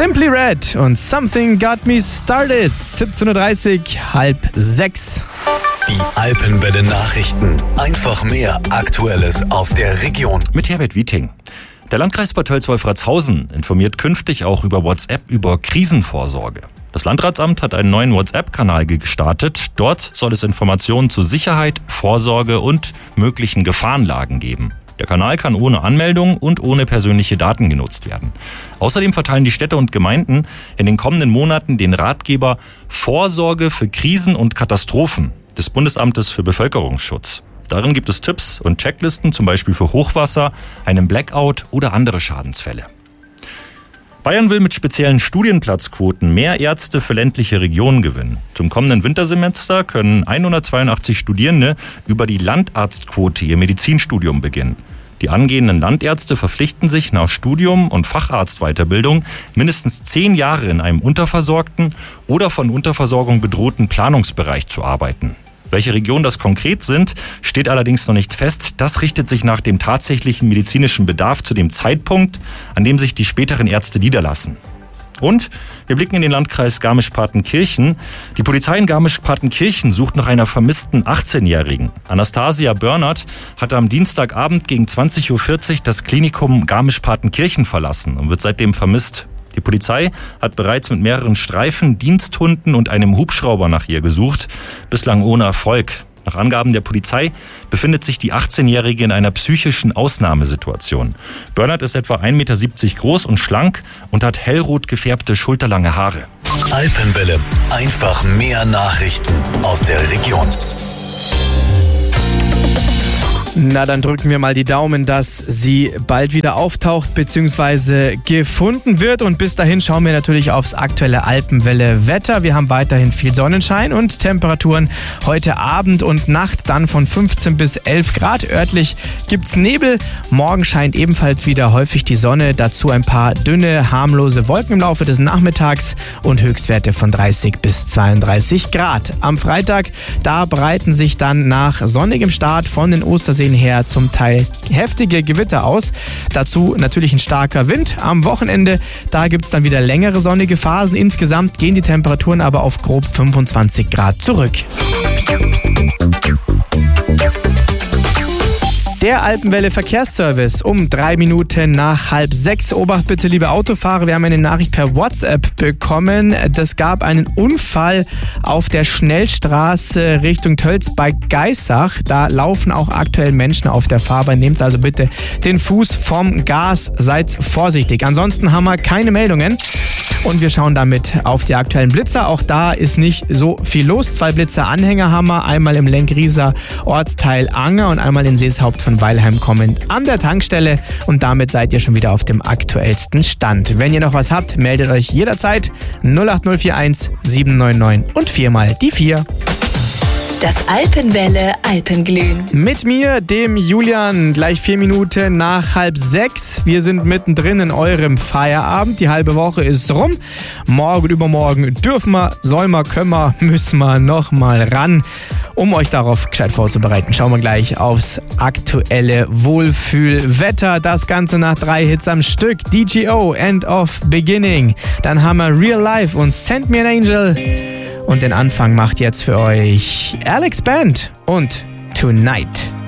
Simply Red und Something Got Me Started. 17.30 Uhr, 5:30. Die Alpenwelle Nachrichten. Einfach mehr Aktuelles aus der Region. Mit Herbert Wieting. Der Landkreis Bad Tölz-Wolfratshausen informiert künftig auch über WhatsApp über Krisenvorsorge. Das Landratsamt hat einen neuen WhatsApp-Kanal gestartet. Dort soll es Informationen zu Sicherheit, Vorsorge und möglichen Gefahrenlagen geben. Der Kanal kann ohne Anmeldung und ohne persönliche Daten genutzt werden. Außerdem verteilen die Städte und Gemeinden in den kommenden Monaten den Ratgeber Vorsorge für Krisen und Katastrophen des Bundesamtes für Bevölkerungsschutz. Darin gibt es Tipps und Checklisten, zum Beispiel für Hochwasser, einen Blackout oder andere Schadensfälle. Bayern will mit speziellen Studienplatzquoten mehr Ärzte für ländliche Regionen gewinnen. Zum kommenden Wintersemester können 182 Studierende über die Landarztquote ihr Medizinstudium beginnen. Die angehenden Landärzte verpflichten sich nach Studium und Facharztweiterbildung mindestens 10 Jahre in einem unterversorgten oder von Unterversorgung bedrohten Planungsbereich zu arbeiten. Welche Regionen das konkret sind, steht allerdings noch nicht fest. Das richtet sich nach dem tatsächlichen medizinischen Bedarf zu dem Zeitpunkt, an dem sich die späteren Ärzte niederlassen. Und wir blicken in den Landkreis Garmisch-Partenkirchen. Die Polizei in Garmisch-Partenkirchen sucht nach einer vermissten 18-Jährigen. Anastasia Bernert hatte am Dienstagabend gegen 20.40 Uhr das Klinikum Garmisch-Partenkirchen verlassen und wird seitdem vermisst. Die Polizei hat bereits mit mehreren Streifen, Diensthunden und einem Hubschrauber nach ihr gesucht, bislang ohne Erfolg. Nach Angaben der Polizei befindet sich die 18-Jährige in einer psychischen Ausnahmesituation. Bernard ist etwa 1,70 Meter groß und schlank und hat hellrot gefärbte, schulterlange Haare. Alpenwelle. Einfach mehr Nachrichten aus der Region. Na, dann drücken wir mal die Daumen, dass sie bald wieder auftaucht bzw. gefunden wird. Und bis dahin schauen wir natürlich aufs aktuelle Alpenwelle-Wetter. Wir haben weiterhin viel Sonnenschein und Temperaturen heute Abend und Nacht dann von 15 bis 11 Grad. Örtlich gibt's Nebel. Morgen scheint ebenfalls wieder häufig die Sonne. Dazu ein paar dünne, harmlose Wolken im Laufe des Nachmittags und Höchstwerte von 30 bis 32 Grad. Am Freitag, da breiten sich dann nach sonnigem Start von den Osterseen her zum Teil heftige Gewitter aus. Dazu natürlich ein starker Wind. Am Wochenende, da gibt es dann wieder längere sonnige Phasen. Insgesamt gehen die Temperaturen aber auf grob 25 Grad zurück. Der Alpenwelle Verkehrsservice um 3 Minuten nach 5:30. Obacht bitte, liebe Autofahrer, wir haben eine Nachricht per WhatsApp bekommen. Es gab einen Unfall auf der Schnellstraße Richtung Tölz bei Geissach. Da laufen auch aktuell Menschen auf der Fahrbahn. Nehmt also bitte den Fuß vom Gas, seid vorsichtig. Ansonsten haben wir keine Meldungen. Und wir schauen damit auf die aktuellen Blitzer. Auch da ist nicht so viel los. 2 Blitzer-Anhänger haben wir. Einmal im Lengrieser Ortsteil Anger und einmal in Seeshaupt von Weilheim kommend an der Tankstelle. Und damit seid ihr schon wieder auf dem aktuellsten Stand. Wenn ihr noch was habt, meldet euch jederzeit 08041 799 und 4 die 4. Das Alpenwelle Alpenglühen. Mit mir, dem Julian, gleich 4 Minuten nach 5:30. Wir sind mittendrin in eurem Feierabend. Die halbe Woche ist rum. Morgen und übermorgen dürfen wir, sollen wir, können wir, müssen wir noch mal ran, um euch darauf gescheit vorzubereiten. Schauen wir gleich aufs aktuelle Wohlfühlwetter. Das Ganze nach 3 Hits am Stück. DGO, End of Beginning. Dann haben wir Real Life und Send Me an Angel. Und den Anfang macht jetzt für euch Alex Band und Tonight.